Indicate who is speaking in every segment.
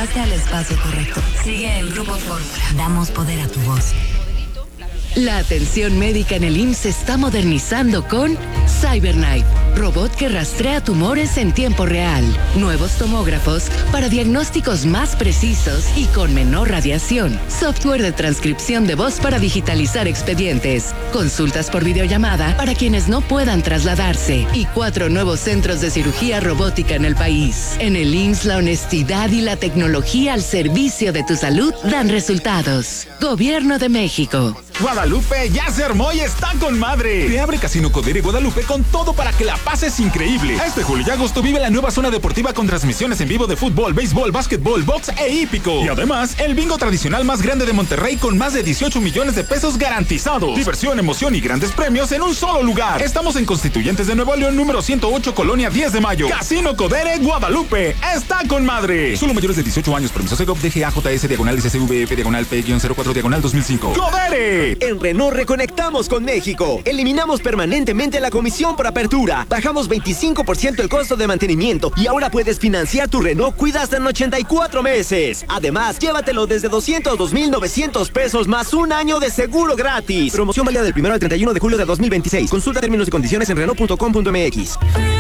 Speaker 1: Llegaste al espacio correcto. Sigue el Grupo Fórmula. Damos poder a tu voz.
Speaker 2: La atención médica en el IMSS se está modernizando con CyberKnife, robot que rastrea tumores en tiempo real. Nuevos tomógrafos para diagnósticos más precisos y con menor radiación. Software de transcripción de voz para digitalizar expedientes. Consultas por videollamada para quienes no puedan trasladarse. Y 4 nuevos centros de cirugía robótica en el país. En el IMSS, la honestidad y la tecnología al servicio de tu salud dan resultados. Gobierno de México.
Speaker 3: Guadalupe ya se armó y está con madre. Te abre Casino Codere Guadalupe con todo para que la pases increíble. Este julio y agosto vive la nueva zona deportiva con transmisiones en vivo de fútbol, béisbol, básquetbol, box e hípico. Y además, el bingo tradicional más grande de Monterrey con más de 18 millones de pesos garantizados. Diversión, emoción y grandes premios en un solo lugar. Estamos en Constituyentes de Nuevo León, número 108, Colonia 10 de Mayo. Casino Codere Guadalupe está con madre. Solo mayores de 18 años. Permiso Segov, DGAJS, diagonal ICCVF, diagonal P-04, diagonal 2005. ¡Codere!
Speaker 4: En Renault reconectamos con México. Eliminamos permanentemente la comisión por apertura. Bajamos 25% el costo de mantenimiento y ahora puedes financiar tu Renault Kwid hasta en 84 meses. Además, llévatelo desde 202,900 pesos más un año de seguro gratis. Promoción válida del 1 al 31 de julio de 2026. Consulta términos y condiciones en Renault.com.mx.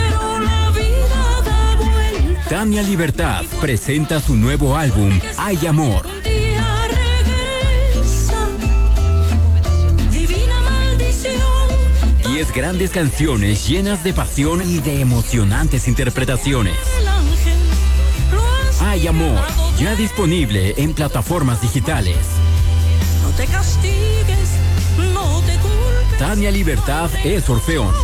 Speaker 5: Tania Libertad presenta su nuevo álbum, Hay Amor. 10 grandes canciones llenas de pasión y de emocionantes interpretaciones. Hay Amor, ya disponible en plataformas digitales.
Speaker 6: No te castigues, no te culpes.
Speaker 5: Tania Libertad es Orfeón.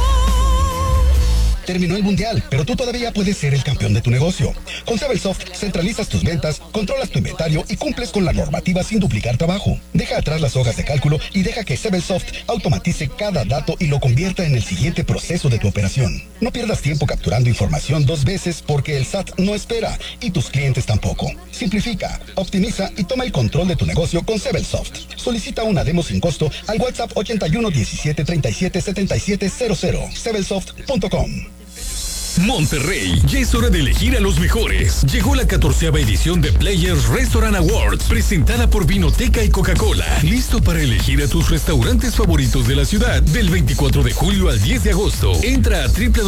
Speaker 7: Terminó el mundial, pero tú todavía puedes ser el campeón de tu negocio. Con Sebelsoft centralizas tus ventas, controlas tu inventario y cumples con la normativa sin duplicar trabajo. Deja atrás las hojas de cálculo y deja que Sebelsoft automatice cada dato y lo convierta en el siguiente proceso de tu operación. No pierdas tiempo capturando información 2 veces porque el SAT no espera y tus clientes tampoco. Simplifica, optimiza y toma el control de tu negocio con Sebelsoft. Solicita una demo sin costo al WhatsApp 81 17 37 77 00. Sebelsoft.com.
Speaker 8: Monterrey, ya es hora de elegir a los mejores. Llegó la 14ª edición de Players Restaurant Awards, presentada por Vinoteca y Coca-Cola. Listo para elegir a tus restaurantes favoritos de la ciudad del 24 de julio al 10 de agosto. Entra a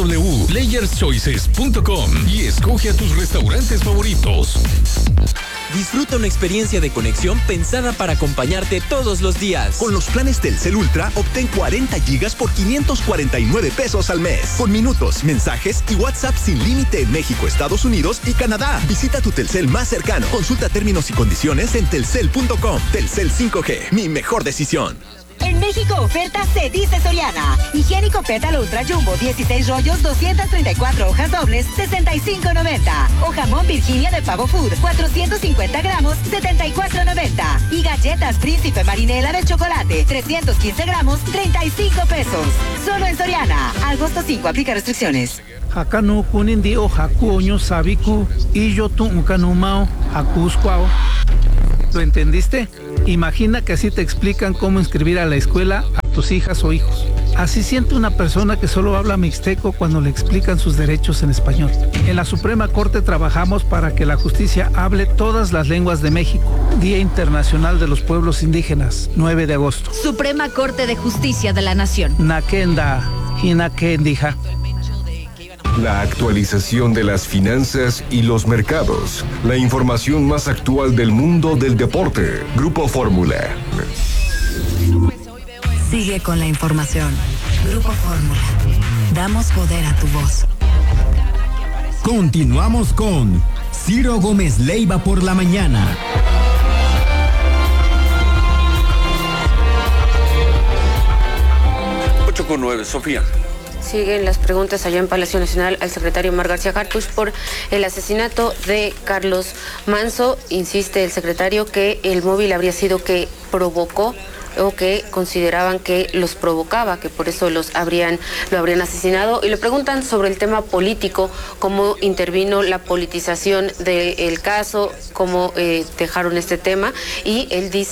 Speaker 8: www.playerschoices.com y escoge a tus restaurantes favoritos.
Speaker 9: Disfruta una experiencia de conexión pensada para acompañarte todos los días.
Speaker 10: Con los planes Telcel Ultra, obtén 40 gigas por 549 pesos al mes. Con minutos, mensajes y WhatsApp sin límite en México, Estados Unidos y Canadá. Visita tu Telcel más cercano. Consulta términos y condiciones en telcel.com. Telcel 5G, mi mejor decisión.
Speaker 11: En México, oferta se dice Soriana. Higiénico Pétalo Ultra Jumbo, 16 rollos, 234 hojas dobles, 65.90. O jamón Virginia de Pavo Food, 450 gramos, 74.90. Y galletas Príncipe Marinela de chocolate, 315 gramos, 35 pesos. Solo en Soriana. Agosto 5, aplica restricciones.
Speaker 12: Hakanu kunindio haku oño sabiku y yo tu ukanumao hakusquao. ¿Lo entendiste? Imagina que así te explican cómo inscribir a la escuela a tus hijas o hijos. Así siente una persona que solo habla mixteco cuando le explican sus derechos en español. En la Suprema Corte trabajamos para que la justicia hable todas las lenguas de México. Día Internacional de los Pueblos Indígenas, 9 de agosto.
Speaker 13: Suprema Corte de Justicia de la Nación.
Speaker 12: Nakenda, Hinakendija.
Speaker 14: La actualización de las finanzas y los mercados. La información más actual del mundo del deporte. Grupo Fórmula.
Speaker 1: Sigue con la información. Grupo Fórmula. Damos poder a tu voz.
Speaker 5: Continuamos con Ciro Gómez Leiva por la mañana.
Speaker 15: 8:09, Sofía.
Speaker 16: Siguen las preguntas allá en Palacio Nacional al secretario Omar García Harfuch por el asesinato de Carlos Manzo. Insiste el secretario que el móvil habría sido que provocó o que consideraban que los provocaba, que por eso lo habrían asesinado. Y le preguntan sobre el tema político, cómo intervino la politización del caso, cómo dejaron este tema. Y él dice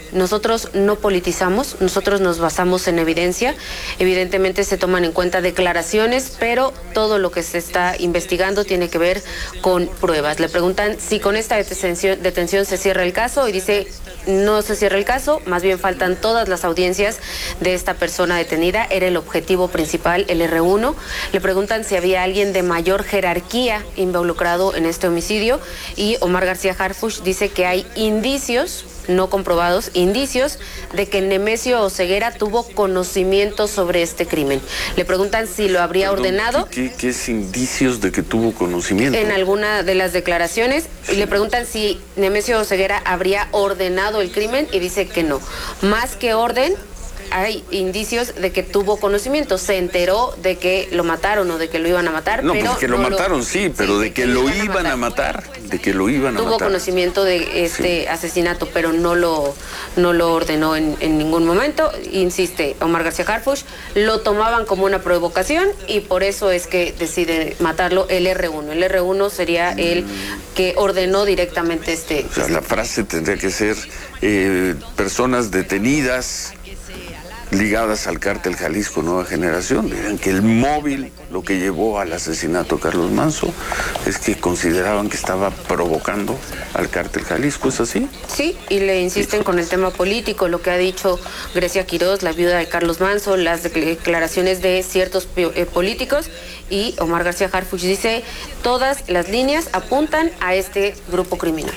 Speaker 16: nosotros no politizamos, nosotros nos basamos en evidencia. Evidentemente se toman en cuenta declaraciones, pero todo lo que se está investigando tiene que ver con pruebas. Le preguntan si con esta detención se cierra el caso y dice no se cierra el caso, más bien faltan todas las audiencias de esta persona detenida, era el objetivo principal, el R1. Le preguntan si había alguien de mayor jerarquía involucrado en este homicidio y Omar García Harfuch dice que hay indicios no comprobados, indicios de que Nemesio Oseguera tuvo conocimiento sobre este crimen. Le preguntan si lo habría ordenado.
Speaker 15: ¿Qué es indicios de que tuvo conocimiento?
Speaker 16: En alguna de las declaraciones. Y le preguntan si Nemesio Oseguera habría ordenado el crimen y dice que no. Más que orden, hay indicios de que tuvo conocimiento, se enteró de que lo mataron o de que lo iban a matar.
Speaker 15: No,
Speaker 16: pero
Speaker 15: pues que lo mataron, sí, pero de que lo iban a matar, de que lo iban a matar.
Speaker 16: Tuvo conocimiento de este asesinato, pero no lo ordenó en ningún momento. Insiste Omar García Harfuch, lo tomaban como una provocación y por eso es que decide matarlo el R1. El R1 sería el que ordenó directamente
Speaker 15: O sea, la frase tendría que ser personas detenidas ligadas al cártel Jalisco Nueva Generación. Dirán que el móvil, lo que llevó al asesinato de Carlos Manso, es que consideraban que estaba provocando al cártel Jalisco, ¿es así?
Speaker 16: Sí, y le insisten con el tema político, lo que ha dicho Grecia Quiroz, la viuda de Carlos Manso, las declaraciones de ciertos políticos, y Omar García Harfuch dice, todas las líneas apuntan a este grupo criminal.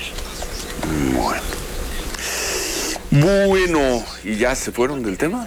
Speaker 15: Bueno, ¿y ya se fueron del tema?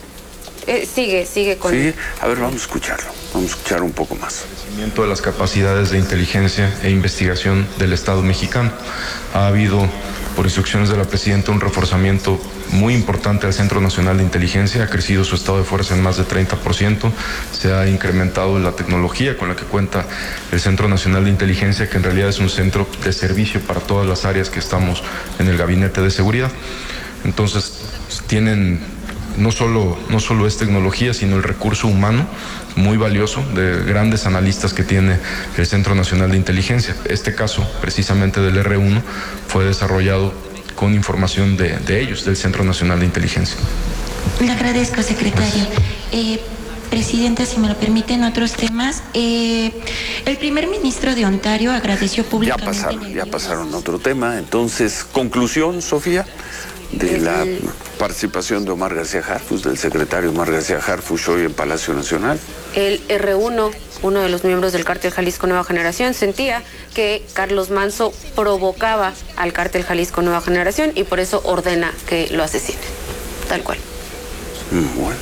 Speaker 16: Sigue con...
Speaker 15: Sí, a ver, vamos a escucharlo, vamos a escuchar un poco más.
Speaker 17: Fortalecimiento de las capacidades de inteligencia e investigación del Estado mexicano. Ha habido, por instrucciones de la presidenta, un reforzamiento muy importante al Centro Nacional de Inteligencia. Ha crecido su estado de fuerza en más de 30%. Se ha incrementado la tecnología con la que cuenta el Centro Nacional de Inteligencia, que en realidad es un centro de servicio para todas las áreas que estamos en el Gabinete de Seguridad. Entonces, tienen no solo es tecnología, sino el recurso humano muy valioso de grandes analistas que tiene el Centro Nacional de Inteligencia. Este caso, precisamente del R1, fue desarrollado con información de ellos, del Centro Nacional de Inteligencia.
Speaker 18: Le agradezco, secretario. Presidenta, si me lo permiten, otros temas. El primer ministro de Ontario agradeció públicamente...
Speaker 15: Ya pasaron a otro tema. Entonces, conclusión, Sofía, de la participación de Omar García Harfuch, del secretario Omar García Harfuch, hoy en Palacio Nacional.
Speaker 16: El R1, uno de los miembros del cártel Jalisco Nueva Generación, sentía que Carlos Manso provocaba al cártel Jalisco Nueva Generación y por eso ordena que lo asesinen. Tal cual.
Speaker 15: Bueno.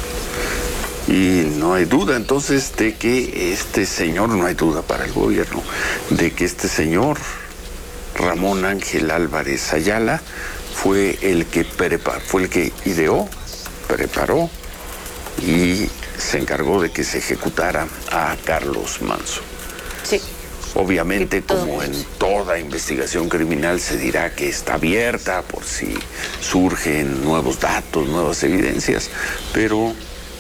Speaker 15: Y no hay duda entonces de que este señor, no hay duda para el gobierno, de que este señor, Ramón Ángel Álvarez Ayala, fue el que ideó, preparó y se encargó de que se ejecutara a Carlos Manso.
Speaker 16: Sí.
Speaker 15: Obviamente, como en toda investigación criminal, se dirá que está abierta por si surgen nuevos datos, nuevas evidencias, pero,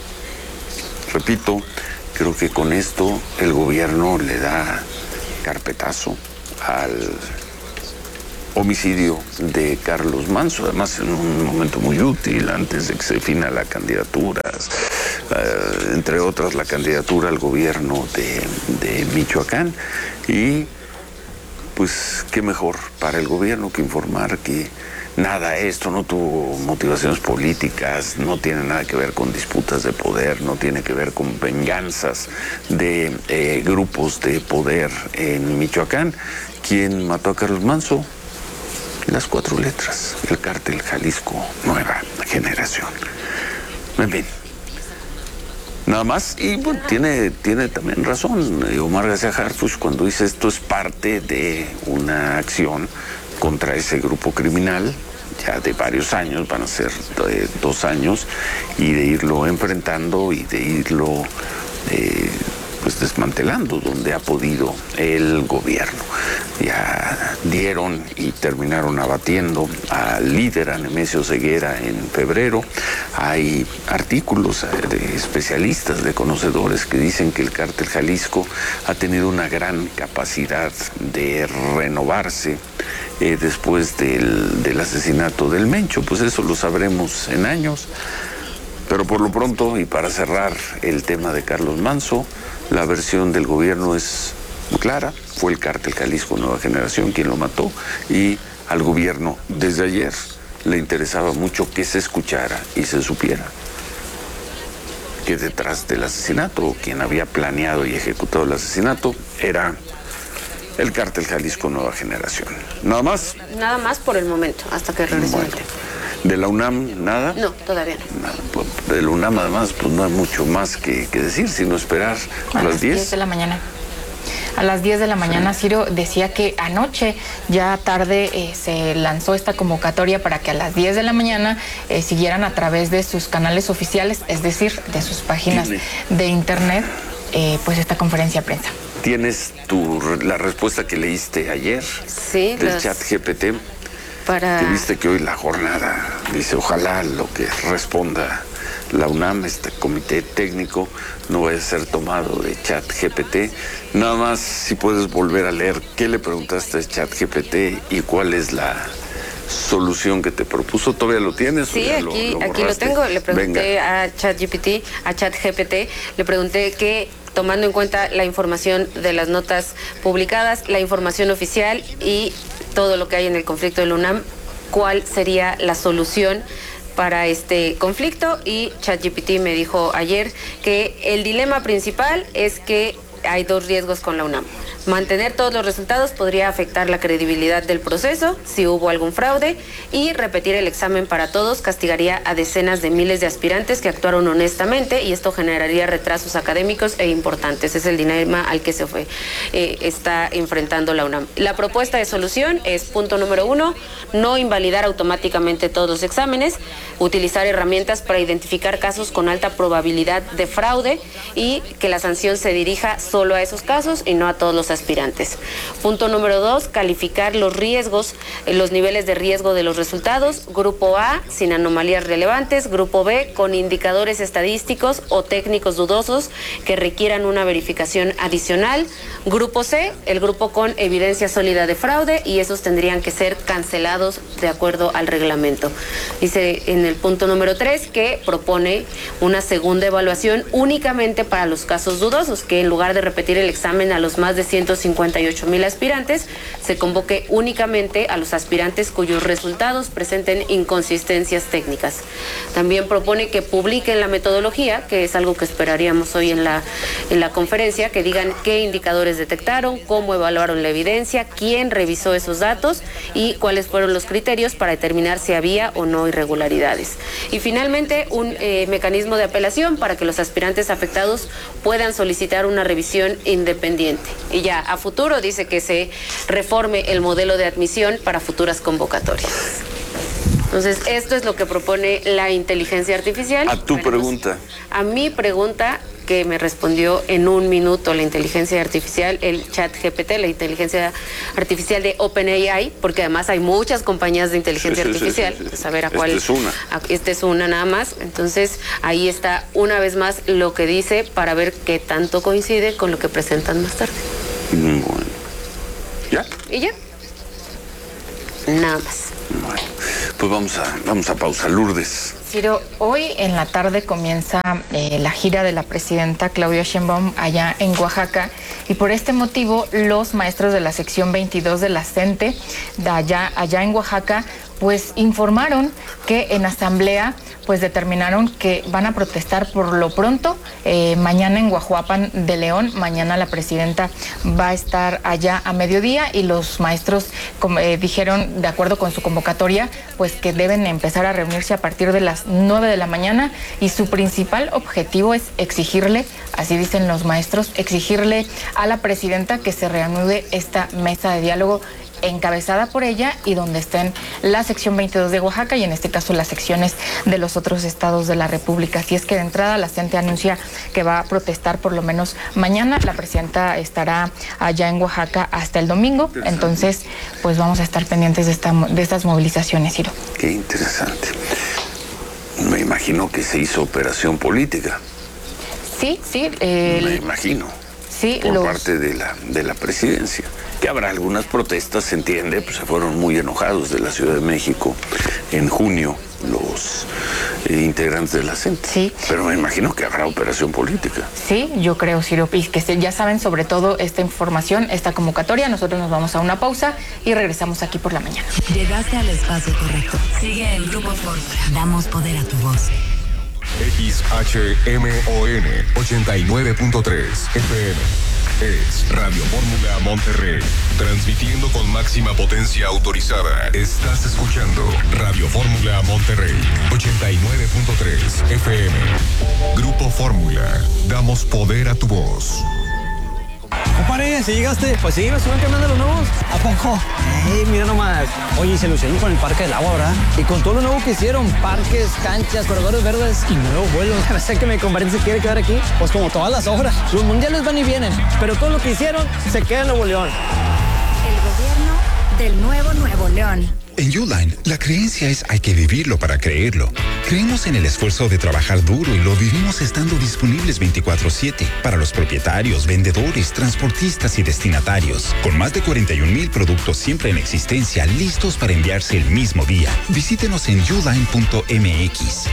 Speaker 15: repito, creo que con esto el gobierno le da carpetazo al homicidio de Carlos Manso, además en un momento muy útil, antes de que se defina la candidatura, entre otras la candidatura al gobierno de Michoacán, y pues qué mejor para el gobierno que informar que nada, esto no tuvo motivaciones políticas, no tiene nada que ver con disputas de poder, no tiene que ver con venganzas de grupos de poder en Michoacán. ¿Quién mató a Carlos Manso? Las 4 letras, el cártel Jalisco Nueva Generación. En fin, nada más. Y bueno, tiene también razón Omar García Harfuch cuando dice esto es parte de una acción contra ese grupo criminal ya de varios años, van a ser 2 años, y de irlo enfrentando y de irlo pues desmantelando donde ha podido el gobierno. Ya dieron y terminaron abatiendo al líder, a Nemesio Oseguera, en febrero. Hay artículos de especialistas, de conocedores, que dicen que el cártel Jalisco ha tenido una gran capacidad de renovarse después del asesinato del Mencho. Pues eso lo sabremos en años. Pero por lo pronto, y para cerrar el tema de Carlos Manso, la versión del gobierno es muy clara. Fue el Cártel Jalisco Nueva Generación quien lo mató, y al gobierno desde ayer le interesaba mucho que se escuchara y se supiera que detrás del asesinato, quien había planeado y ejecutado el asesinato, era el Cártel Jalisco Nueva Generación. ¿Nada más?
Speaker 16: Nada más por el momento, hasta que regrese el tema.
Speaker 15: ¿De la UNAM nada?
Speaker 16: No, todavía no.
Speaker 15: Nada. De la UNAM además, pues no hay mucho más que decir, sino esperar a las 10
Speaker 19: de la mañana. A las 10 de la mañana, Ciro decía que anoche, ya tarde, se lanzó esta convocatoria para que a las 10 de la mañana siguieran a través de sus canales oficiales, es decir, de sus páginas de internet, pues esta conferencia de prensa.
Speaker 15: ¿Tienes la respuesta que leíste ayer?
Speaker 16: Sí.
Speaker 15: Del chat GPT. Que viste que hoy la jornada dice, ojalá lo que responda la UNAM, este comité técnico, no vaya a ser tomado de chat GPT. Nada más, si puedes volver a leer qué le preguntaste a chat GPT y cuál es la solución que te propuso. ¿Todavía lo tienes?
Speaker 16: Sí, aquí lo tengo. Le pregunté a chat GPT, le pregunté que, tomando en cuenta la información de las notas publicadas, la información oficial y todo lo que hay en el conflicto de la UNAM, ¿cuál sería la solución para este conflicto? Y ChatGPT me dijo ayer que el dilema principal es que hay dos riesgos con la UNAM. Mantener todos los resultados podría afectar la credibilidad del proceso si hubo algún fraude, y repetir el examen para todos castigaría a decenas de miles de aspirantes que actuaron honestamente, y esto generaría retrasos académicos e importantes. Es el dilema al que se está enfrentando la UNAM. La propuesta de solución es, punto número 1, no invalidar automáticamente todos los exámenes, utilizar herramientas para identificar casos con alta probabilidad de fraude y que la sanción se dirija solo a esos casos y no a todos los aspirantes. Punto número 2, calificar los riesgos, los niveles de riesgo de los resultados. Grupo A, sin anomalías relevantes. Grupo B, con indicadores estadísticos o técnicos dudosos que requieran una verificación adicional. Grupo C, el grupo con evidencia sólida de fraude, y esos tendrían que ser cancelados de acuerdo al reglamento. Dice en el punto número 3 que propone una segunda evaluación únicamente para los casos dudosos, que en lugar de repetir el examen a los más de 158,000 aspirantes, se convoque únicamente a los aspirantes cuyos resultados presenten inconsistencias técnicas. También propone que publiquen la metodología, que es algo que esperaríamos hoy en la conferencia, que digan qué indicadores detectaron, cómo evaluaron la evidencia, quién revisó esos datos y cuáles fueron los criterios para determinar si había o no irregularidades. Y finalmente, un mecanismo de apelación para que los aspirantes afectados puedan solicitar una revisión independiente. Y ya a futuro dice que se reforme el modelo de admisión para futuras convocatorias. Entonces, esto es lo que propone la inteligencia artificial.
Speaker 15: A tu pregunta.
Speaker 16: A mi pregunta, que me respondió en un minuto la inteligencia artificial, el chat GPT, la inteligencia artificial de OpenAI, porque además hay muchas compañías de inteligencia artificial, saber a cuál. Esta es una nada más. Entonces, ahí está una vez más lo que dice, para ver qué tanto coincide con lo que presentan más tarde.
Speaker 15: Bueno. ¿Ya?
Speaker 16: ¿Y ya? Nada más.
Speaker 15: Bueno, pues vamos a pausa. Lourdes.
Speaker 19: Ciro, hoy en la tarde comienza la gira de la presidenta Claudia Sheinbaum allá en Oaxaca, y por este motivo los maestros de la sección 22 de la CENTE de allá en Oaxaca pues informaron que en asamblea pues determinaron que van a protestar por lo pronto mañana en Guajuapan de León. Mañana la presidenta va a estar allá a mediodía, y los maestros dijeron, de acuerdo con su convocatoria, pues que deben empezar a reunirse a partir de las 9 de la mañana, y su principal objetivo es exigirle, así dicen los maestros, exigirle a la presidenta que se reanude esta mesa de diálogo encabezada por ella, y donde estén la sección 22 de Oaxaca y en este caso las secciones de los otros estados de la República. Así es que de entrada la CENTE anuncia que va a protestar por lo menos mañana. La presidenta estará allá en Oaxaca hasta el domingo, entonces pues vamos a estar pendientes de estas movilizaciones, Ciro.
Speaker 15: Qué interesante. Me imagino que se hizo operación política.
Speaker 19: Sí.
Speaker 15: Me imagino.
Speaker 19: Sí,
Speaker 15: por parte de la presidencia. que habrá algunas protestas, se entiende, pues se fueron muy enojados de la Ciudad de México en junio los integrantes de la CENTE.
Speaker 19: Sí.
Speaker 15: Pero me imagino que habrá operación política.
Speaker 19: Sí, yo creo, Ciro, y que ya saben sobre todo esta información, esta convocatoria. Nosotros nos vamos a una pausa y regresamos aquí por la mañana.
Speaker 1: Llegaste al espacio correcto. Sigue el Grupo Fórmula. Damos poder a tu voz.
Speaker 14: XHMON 89.3 FM. Es Radio Fórmula Monterrey. Transmitiendo con máxima potencia autorizada. Estás escuchando Radio Fórmula Monterrey 89.3 FM. Grupo Fórmula. Damos poder a tu voz.
Speaker 20: Compadre, si llegaste, pues sí, me suben cambiando los nuevos. ¿A poco? Mira nomás. Oye, se lucieron con el Parque del Agua, ¿verdad? Y con todo lo nuevo que hicieron, parques, canchas, corredores verdes y nuevos vuelos. A ver que mi compadre se quiere quedar aquí. Pues como todas las obras. Los mundiales van y vienen, pero todo lo que hicieron se queda en Nuevo León.
Speaker 13: El gobierno del Nuevo León.
Speaker 21: En Uline, la creencia es hay que vivirlo para creerlo. Creemos en el esfuerzo de trabajar duro y lo vivimos estando disponibles 24/7 para los propietarios, vendedores, transportistas y destinatarios. Con más de 41,000 productos siempre en existencia, listos para enviarse el mismo día. Visítenos en uline.mx,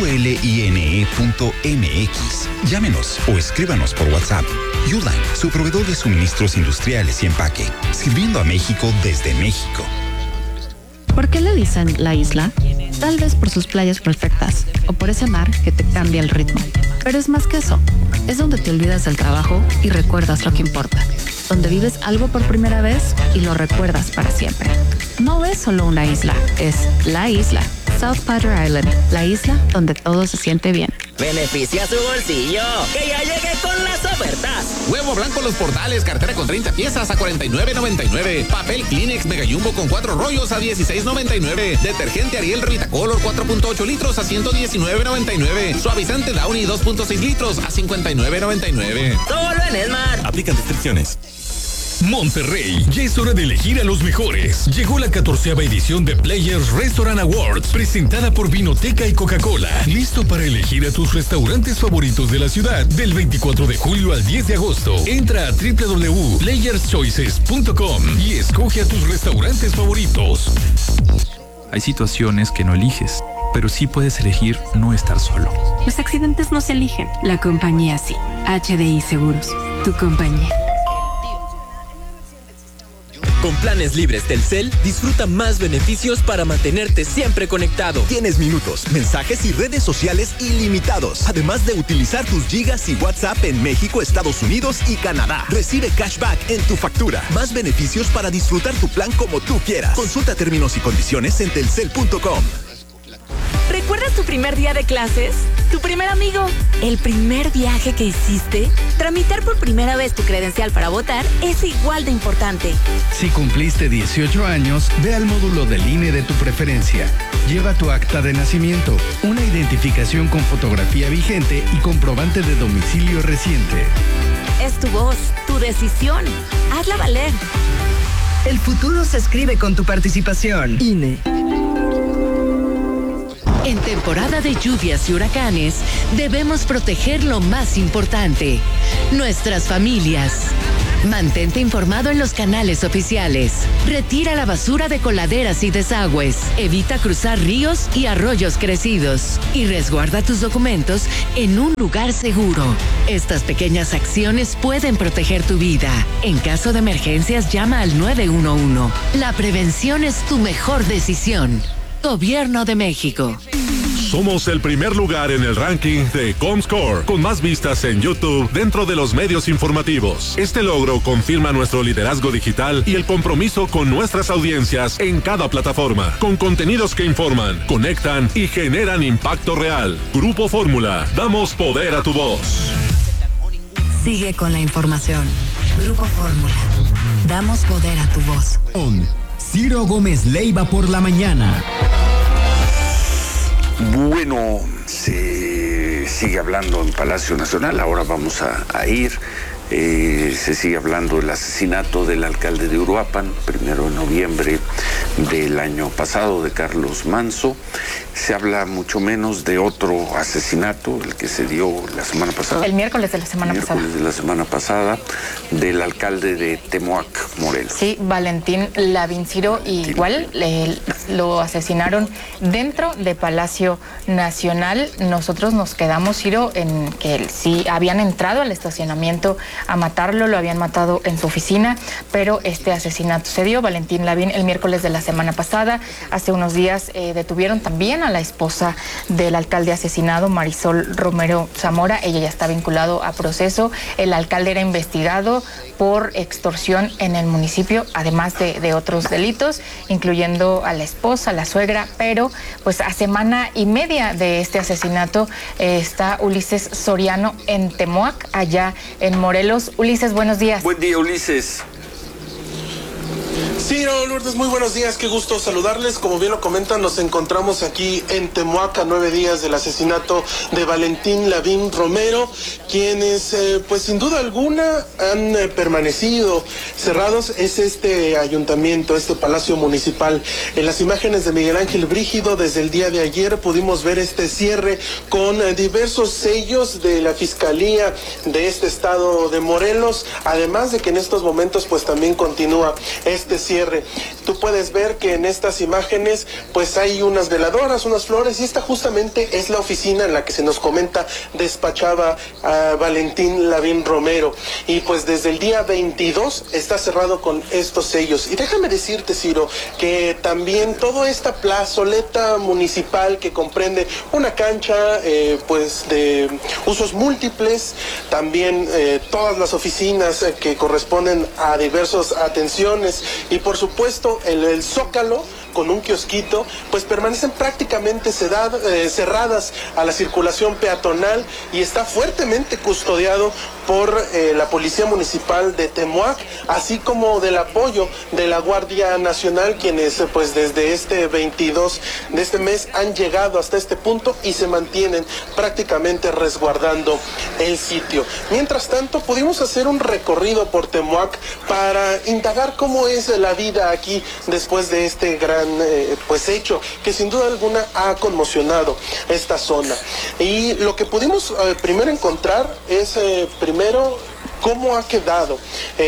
Speaker 21: uline.mx. Llámenos o escríbanos por WhatsApp. Uline, su proveedor de suministros industriales y empaque, sirviendo a México desde México.
Speaker 22: ¿Por qué le dicen la isla? Tal vez por sus playas perfectas o por ese mar que te cambia el ritmo. Pero es más que eso. Es donde te olvidas del trabajo y recuerdas lo que importa. Donde vives algo por primera vez y lo recuerdas para siempre. No es solo una isla, es la isla. South Padre Island, la isla donde todo se siente bien.
Speaker 23: Beneficia su bolsillo, que ya llegué con las ofertas.
Speaker 24: Huevo blanco Los Portales, cartera con 30 piezas a $49.99. Papel Kleenex Mega Jumbo con 4 rollos a $16.99. Detergente Ariel Ritacolor 4.8 litros a $119.99. Suavizante Downy 2.6 litros a $59.99.
Speaker 23: Solo en Esmar.
Speaker 8: Aplican restricciones. Monterrey, ya es hora de elegir a los mejores. Llegó la 14ª edición de Players Restaurant Awards, presentada por Vinoteca y Coca-Cola. Listo para elegir a tus restaurantes favoritos de la ciudad del 24 de julio al 10 de agosto. Entra a www.playerschoices.com y escoge a tus restaurantes favoritos.
Speaker 25: Hay situaciones que no eliges, pero sí puedes elegir no estar solo.
Speaker 26: Los accidentes no se eligen, la compañía sí. HDI Seguros, tu compañía.
Speaker 9: Con planes libres Telcel, disfruta más beneficios para mantenerte siempre conectado.
Speaker 10: Tienes minutos, mensajes y redes sociales ilimitados, además de utilizar tus gigas y WhatsApp en México, Estados Unidos y Canadá. Recibe cashback en tu factura. Más beneficios para disfrutar tu plan como tú quieras. Consulta términos y condiciones en telcel.com.
Speaker 26: ¿Recuerdas tu primer día de clases? ¿Tu primer amigo? ¿El primer viaje que hiciste? Tramitar por primera vez tu credencial para votar es igual de importante.
Speaker 27: Si cumpliste 18 años, ve al módulo del INE de tu preferencia. Lleva tu acta de nacimiento, una identificación con fotografía vigente y comprobante de domicilio reciente.
Speaker 26: Es tu voz, tu decisión. Hazla valer.
Speaker 2: El futuro se escribe con tu participación. INE. En temporada de lluvias y huracanes, debemos proteger lo más importante, nuestras familias. Mantente informado en los canales oficiales. Retira la basura de coladeras y desagües. Evita cruzar ríos y arroyos crecidos. Y resguarda tus documentos en un lugar seguro. Estas pequeñas acciones pueden proteger tu vida. En caso de emergencias, llama al 911. La prevención es tu mejor decisión. Gobierno de México.
Speaker 28: Somos el primer lugar en el ranking de Comscore, con más vistas en YouTube dentro de los medios informativos. Este logro confirma nuestro liderazgo digital y el compromiso con nuestras audiencias en cada plataforma, con contenidos que informan, conectan y generan impacto real. Grupo Fórmula, damos poder a tu voz.
Speaker 1: Sigue con la información. Grupo Fórmula, damos poder a tu voz.
Speaker 5: Ciro Gómez Leiva por la mañana.
Speaker 15: Bueno, se sigue hablando en Palacio Nacional. Ahora vamos a ir Se sigue hablando del asesinato del alcalde de Uruapan, 1 de noviembre del año pasado, de Carlos Manso. Se habla mucho menos de otro asesinato, el que se dio la semana pasada.
Speaker 19: El miércoles de la semana
Speaker 15: pasada, del alcalde de Temoac, Morelos.
Speaker 19: Sí, Valentín Lavín, Ciro, igual lo asesinaron dentro de Palacio Nacional. Nosotros nos quedamos, Ciro, en que sí habían entrado al estacionamiento a matarlo, lo habían matado en su oficina, pero este asesinato se dio. Valentín Lavín el miércoles de la semana pasada. Hace unos días detuvieron también a la esposa del alcalde asesinado, Marisol Romero Zamora. Ella ya está vinculado a proceso. El alcalde era investigado por extorsión en el municipio, además de otros delitos, incluyendo a la esposa, a la suegra, pero pues a semana y media de este asesinato está Ulises Soriano en Temoac, allá en Morelos. Ulises, buenos días.
Speaker 3: Buen día, Ulises.
Speaker 4: Ciro, Lourdes, muy buenos días, qué gusto saludarles. Como bien lo comentan, nos encontramos aquí en Temoac a 9 días del asesinato de Valentín Lavín Romero, quienes pues sin duda alguna han permanecido cerrados. Es este ayuntamiento, este palacio municipal. En las imágenes de Miguel Ángel Brígido, desde el día de ayer pudimos ver este cierre con diversos sellos de la Fiscalía de este estado de Morelos, además de que en estos momentos pues también continúa este cierre. Tú puedes ver que en estas imágenes pues hay unas veladoras, unas flores, y esta justamente es la oficina en la que se nos comenta despachaba a Valentín Lavín Romero, y pues desde el día 22 está cerrado con estos sellos. Y déjame decirte, Ciro, que también toda esta plazoleta municipal que comprende una cancha pues de usos múltiples, también todas las oficinas que corresponden a diversas atenciones, y por supuesto el Zócalo con un kiosquito, pues permanecen prácticamente cerradas a la circulación peatonal, y está fuertemente custodiado por la Policía Municipal de Temoac, así como del apoyo de la Guardia Nacional, quienes pues desde este 22 de este mes han llegado hasta este punto y se mantienen prácticamente resguardando el sitio. Mientras tanto, pudimos hacer un recorrido por Temoac para indagar cómo es la vida aquí después de este gran pues hecho que sin duda alguna ha conmocionado esta zona. Y lo que pudimos primero encontrar es primero cómo ha quedado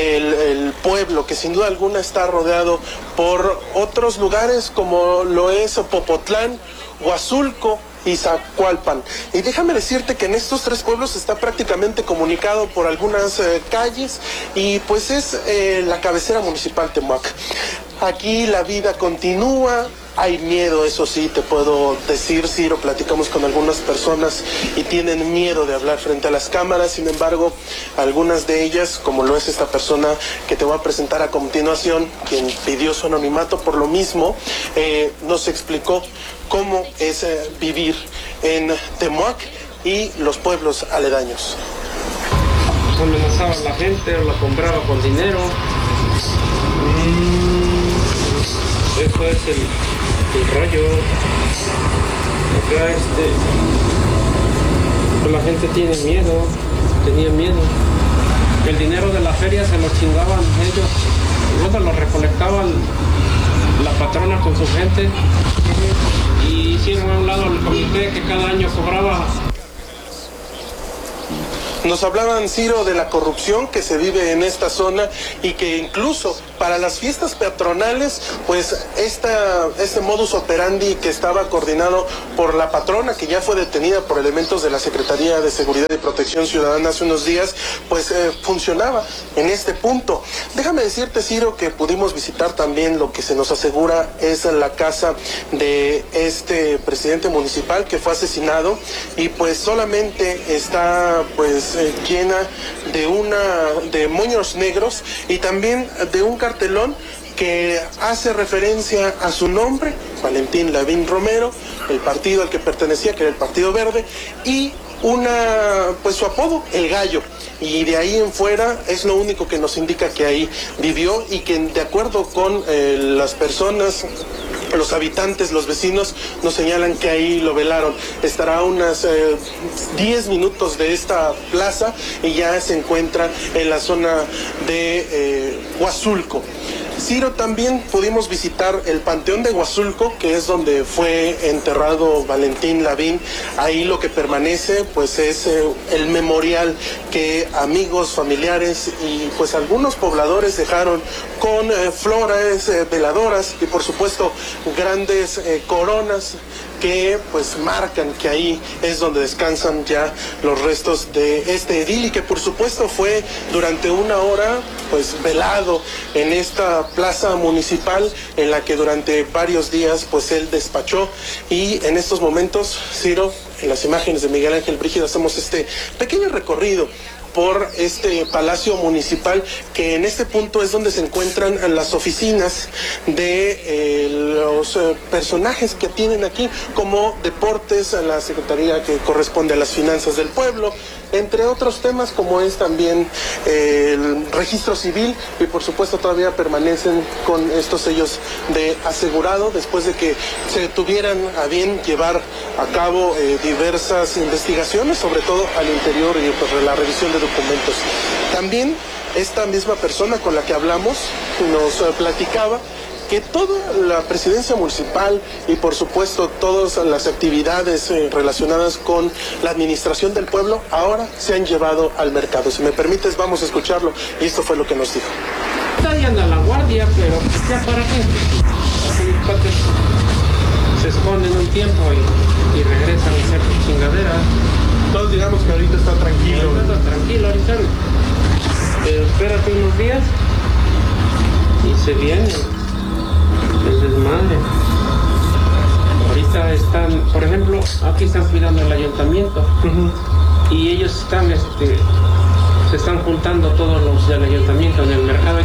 Speaker 4: el pueblo, que sin duda alguna está rodeado por otros lugares como lo es Popotlán, Huazulco y Zacualpan. Y déjame decirte que en estos tres pueblos está prácticamente comunicado por algunas calles, y pues es la cabecera municipal Temoac. Aquí la vida continúa. Hay miedo, eso sí, te puedo decir, Ciro, platicamos con algunas personas y tienen miedo de hablar frente a las cámaras. Sin embargo, algunas de ellas, como lo es esta persona que te voy a presentar a continuación, quien pidió su anonimato por lo mismo, nos explicó cómo es vivir en Temoac y los pueblos aledaños.
Speaker 6: Amenazaba a la gente o la compraba con dinero. Eso es el rollo. Acá pues la gente tenía miedo. El dinero de la feria se lo chingaban ellos, luego lo recolectaban la patrona con su gente, y hicieron a un lado el comité que cada año cobraba.
Speaker 4: Nos hablaban, Ciro, de la corrupción que se vive en esta zona, y que incluso para las fiestas patronales, pues este modus operandi que estaba coordinado por la patrona, que ya fue detenida por elementos de la Secretaría de Seguridad y Protección Ciudadana hace unos días, pues funcionaba en este punto. Déjame decirte, Ciro, que pudimos visitar también lo que se nos asegura es la casa de este presidente municipal que fue asesinado, y pues solamente está pues llena de moños negros y también de un cartelón que hace referencia a su nombre, Valentín Lavín Romero, el partido al que pertenecía, que era el Partido Verde, y pues su apodo, El Gallo. Y de ahí en fuera es lo único que nos indica que ahí vivió, y que de acuerdo con las personas los habitantes, los vecinos nos señalan que ahí lo velaron. Estará a unas 10 minutos de esta plaza y ya se encuentra en la zona de Huazulco. Ciro, también pudimos visitar el Panteón de Huazulco, que es donde fue enterrado Valentín Lavín. Ahí lo que permanece pues es el memorial que amigos, familiares y pues algunos pobladores dejaron con flores, veladoras y por supuesto grandes coronas que pues marcan que ahí es donde descansan ya los restos de este edil y que por supuesto fue durante una hora pues velado en esta plaza municipal en la que durante varios días pues él despachó. Y en estos momentos, Ciro, en las imágenes de Miguel Ángel Brígido hacemos este pequeño recorrido por este palacio municipal, que en este punto es donde se encuentran las oficinas de los personajes que tienen aquí, como deportes, la secretaría que corresponde a las finanzas del pueblo, entre otros temas como es también el registro civil y por supuesto todavía permanecen con estos sellos de asegurado después de que se tuvieran a bien llevar a cabo diversas investigaciones, sobre todo al interior y pues, la revisión de documentos. También esta misma persona con la que hablamos nos platicaba que toda la presidencia municipal y por supuesto todas las actividades relacionadas con la administración del pueblo ahora se han llevado al mercado. Si me permites, vamos a escucharlo y esto fue lo que nos dijo.
Speaker 6: Estarían a la guardia, pero ya para qué. Así se esconden un tiempo y regresan a hacer chingaderas.
Speaker 4: Todos digamos que ahorita está tranquilo.
Speaker 6: Está tranquilo ahorita. Pero espérate unos días y se viene el desmadre. Ahorita están, por ejemplo, aquí están cuidando el ayuntamiento y ellos están, se están juntando todos los del ayuntamiento en el mercado.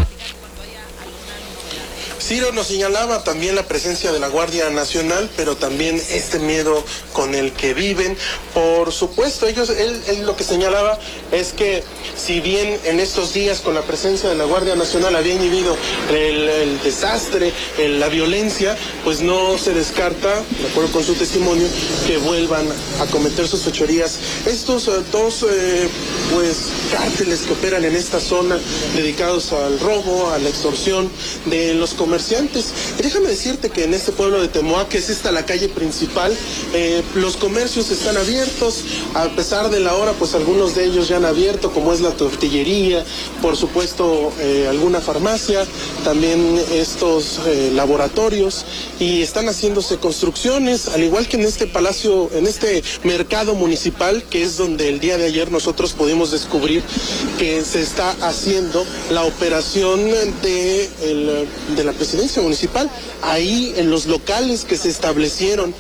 Speaker 4: Ciro nos señalaba también la presencia de la Guardia Nacional, pero también este miedo con el que viven. Por supuesto, él lo que señalaba es que si bien en estos días con la presencia de la Guardia Nacional había inhibido el desastre, la violencia, pues no se descarta, de acuerdo con su testimonio, que vuelvan a cometer sus fechorías. Estos dos pues cárteles que operan en esta zona dedicados al robo, a la extorsión de los comerciantes. Y déjame decirte que en este pueblo de Temoac, que es esta la calle principal, los comercios están abiertos, a pesar de la hora, pues algunos de ellos ya han abierto, como es la tortillería, por supuesto alguna farmacia, también estos laboratorios, y están haciéndose construcciones, al igual que en este palacio, en este mercado municipal, que es donde el día de ayer nosotros pudimos descubrir que se está haciendo la operación de la presidencia municipal, ahí en los locales que se establecieron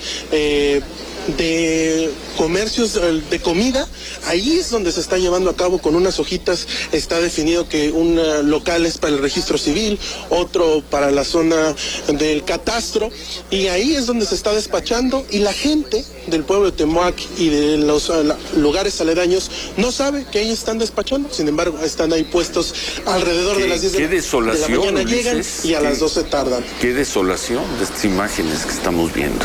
Speaker 4: de comercios de comida, ahí es donde se está llevando a cabo con unas hojitas. Está definido que un local es para el registro civil, otro para la zona del catastro, y ahí es donde se está despachando, y la gente del pueblo de Temoac y de los lugares aledaños no sabe que ahí están despachando. Sin embargo, están ahí puestos alrededor de las 10 de la mañana, llegan y a las 12 tardan.
Speaker 15: Qué desolación de estas imágenes que estamos viendo.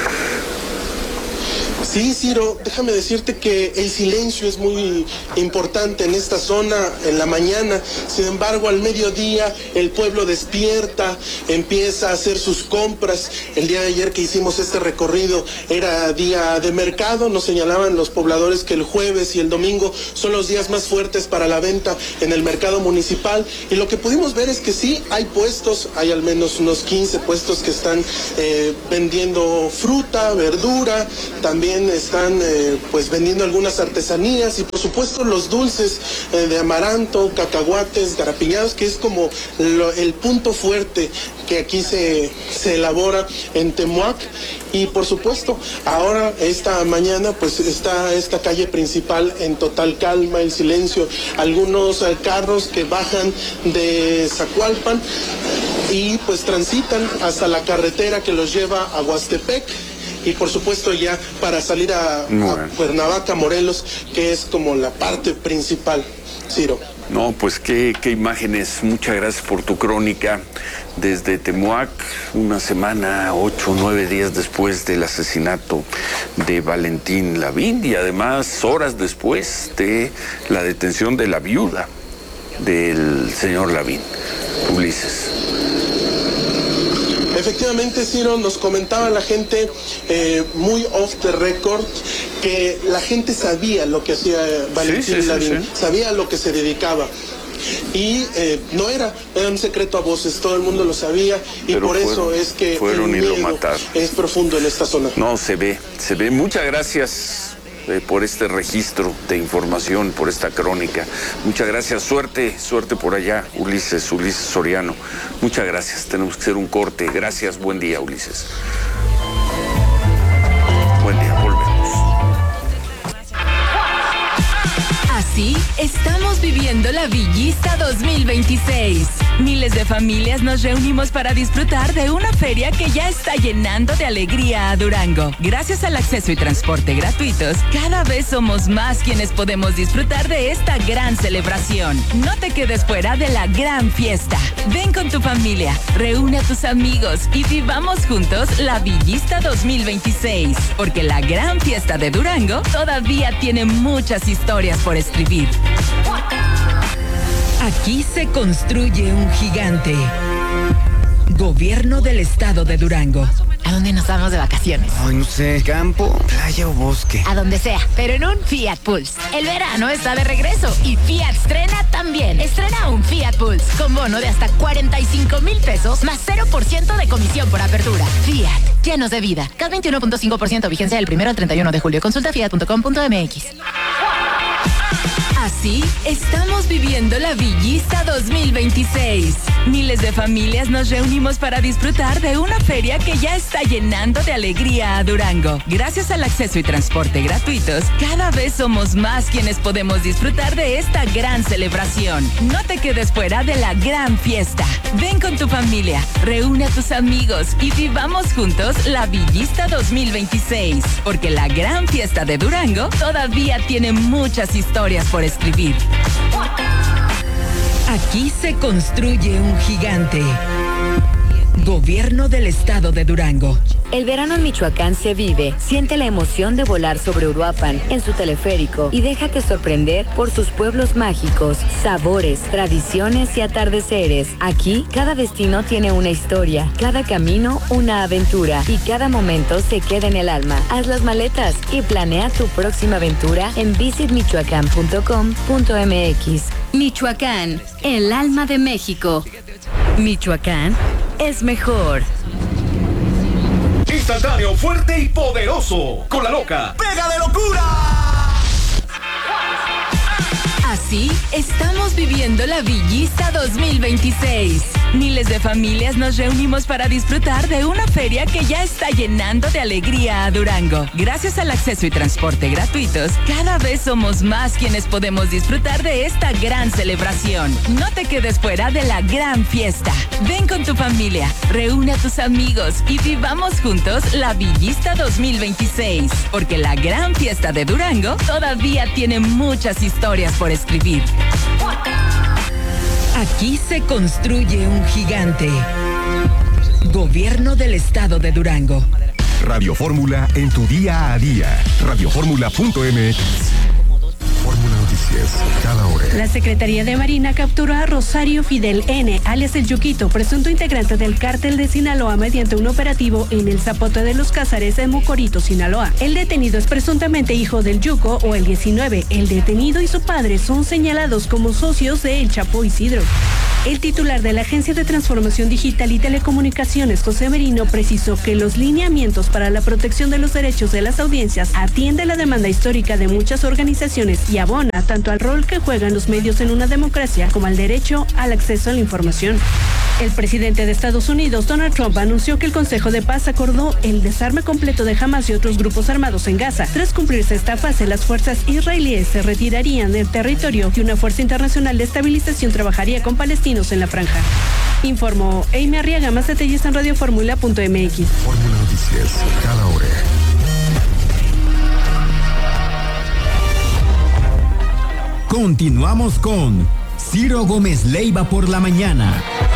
Speaker 4: Sí, Ciro, déjame decirte que el silencio es muy importante en esta zona en la mañana. Sin embargo, al mediodía el pueblo despierta, empieza a hacer sus compras. El día de ayer que hicimos este recorrido era día de mercado. Nos señalaban los pobladores que el jueves y el domingo son los días más fuertes para la venta en el mercado municipal. Y lo que pudimos ver es que sí, hay puestos, hay al menos unos 15 puestos que están vendiendo fruta, verdura, también están pues vendiendo algunas artesanías y por supuesto los dulces de amaranto, cacahuates, garapiñados, que es como el punto fuerte que aquí se elabora en Temoac. Y por supuesto, ahora esta mañana pues está esta calle principal en total calma, en silencio. Algunos carros que bajan de Zacualpan y pues transitan hasta la carretera que los lleva a Huastepec. Y por supuesto ya para salir a Cuernavaca, Morelos, que es como la parte principal Ciro.
Speaker 15: No, pues qué imágenes. Muchas gracias por tu crónica. Desde Temuac, una semana, 8 o 9 días después del asesinato de Valentín Lavín y además horas después de la detención de la viuda del señor Lavín. Ulises.
Speaker 4: Efectivamente, Ciro, nos comentaba la gente muy off the record que la gente sabía lo que hacía Valentín Lavín, sabía a lo que se dedicaba. Y no era un secreto a voces, todo el mundo lo sabía y
Speaker 15: pero
Speaker 4: por eso es que
Speaker 15: fueron
Speaker 4: el
Speaker 15: y lo
Speaker 4: miedo
Speaker 15: mataron.
Speaker 4: Es profundo en esta zona.
Speaker 15: No, se ve. Muchas gracias por este registro de información, por esta crónica. Muchas gracias, suerte por allá, Ulises Soriano. Muchas gracias, tenemos que hacer un corte. Gracias, buen día, Ulises. Buen día, volvemos.
Speaker 2: Así estamos viviendo la Villista 2026. Miles de familias nos reunimos para disfrutar de una feria que ya está llenando de alegría a Durango. Gracias al acceso y transporte gratuitos, cada vez somos más quienes podemos disfrutar de esta gran celebración. No te quedes fuera de la gran fiesta. Ven con tu familia, reúne a tus amigos y vivamos juntos la Villista 2026. Porque la gran fiesta de Durango todavía tiene muchas historias por escribir. Aquí se construye un gigante. Gobierno del Estado de Durango.
Speaker 26: ¿A dónde nos vamos de vacaciones?
Speaker 3: Ay, no sé, campo, playa o bosque.
Speaker 26: A donde sea, pero en un Fiat Pulse. El verano está de regreso y Fiat estrena también. Estrena un Fiat Pulse con bono de hasta 45,000 pesos más 0% de comisión por apertura. Fiat, llenos de vida. CAT 21.5%, vigencia del 1 al 31 de julio. Consulta fiat.com.mx. Así estamos viviendo la Villista 2026. Miles de familias nos reunimos para disfrutar de una feria que ya está llenando de alegría a Durango. Gracias al acceso y transporte gratuitos, cada vez somos más quienes podemos disfrutar de esta gran celebración. No te quedes fuera de la gran fiesta. Ven con tu familia, reúne a tus amigos y vivamos juntos la Villista 2026. Porque la gran fiesta de Durango todavía tiene muchas historias por escribir. Aquí se construye un gigante. Gobierno del Estado de Durango.
Speaker 1: El verano en Michoacán se vive. Siente la emoción de volar sobre Uruapan en su teleférico y déjate sorprender por sus pueblos mágicos, sabores, tradiciones y atardeceres. Aquí, cada destino tiene una historia, cada camino una aventura y cada momento se queda en el alma. Haz las maletas y planea tu próxima aventura en visitmichoacán.com.mx. Michoacán, el alma de México. Michoacán es mejor.
Speaker 7: Instantáneo, fuerte y poderoso. Con la loca. ¡Pega de locura!
Speaker 2: Así estamos viviendo la Villista 2026. Miles de familias nos reunimos para disfrutar de una feria que ya está llenando de alegría a Durango. Gracias al acceso y transporte gratuitos, cada vez somos más quienes podemos disfrutar de esta gran celebración. No te quedes fuera de la gran fiesta. Ven con tu familia, reúne a tus amigos y vivamos juntos la Villista 2026. Porque la gran fiesta de Durango todavía tiene muchas historias por escribir. Aquí se construye un gigante. Gobierno del Estado de Durango.
Speaker 11: Radio Fórmula en tu día a día. Radioformula.mx. Fórmula Noticias, cada hora.
Speaker 12: La Secretaría de Marina capturó a Rosario Fidel N., alias El Yuquito, presunto integrante del cártel de Sinaloa, mediante un operativo en el Zapote de los Cázares en Mocorito, Sinaloa. El detenido es presuntamente hijo del Yuco o el 19. El detenido y su padre son señalados como socios de El Chapo Isidro. El titular de la Agencia de Transformación Digital y Telecomunicaciones, José Merino, precisó que los lineamientos para la protección de los derechos de las audiencias atiende la demanda histórica de muchas organizaciones y abona tanto al rol que juegan los medios en una democracia como al derecho al acceso a la información. El presidente de Estados Unidos, Donald Trump, anunció que el Consejo de Paz acordó el desarme completo de Hamas y otros grupos armados en Gaza. Tras cumplirse esta fase, las fuerzas israelíes se retirarían del territorio y una fuerza internacional de estabilización trabajaría con palestinos en la franja. Informó Amy Arriaga. Más detalles en radioformula.mx.
Speaker 11: Fórmula Noticias, cada hora.
Speaker 13: Continuamos con Ciro Gómez Leiva por la mañana.